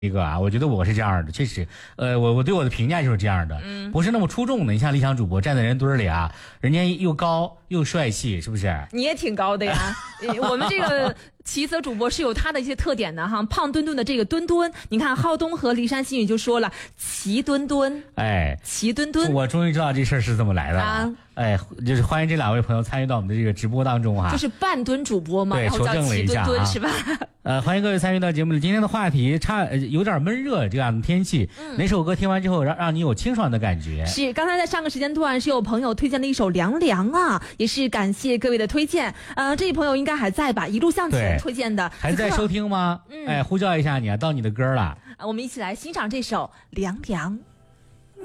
一个啊，我觉得我是这样的，确实，我对我的评价就是这样的，不是那么出众的。你像理想主播站在人堆里啊，人家又高又帅气，是不是？ 你也挺高的呀。我们这个齐泽主播是有他的一些特点的哈，胖墩墩的这个墩墩，你看浩东和骊山新语就说了齐墩墩， 哎， 齐墩墩， 我终于知道这事儿是怎么来的了。啊哎，就是欢迎这两位朋友参与到我们的这个直播当中哈。 就是半吨主播嘛， 对， 然后叫齐墩墩是吧？ 欢迎各位参与到节目里。今天的话题有点闷热这样的天气，哪首歌听完之后让你有清爽的感觉？ 是，刚才在上个时间段是有朋友推荐了一首《凉凉》啊，也是感谢各位的推荐。这位朋友应该还在吧？一路向前推荐的， 还在收听吗？哎，呼叫一下你啊，到你的歌了。 我们一起来欣赏这首《凉凉》。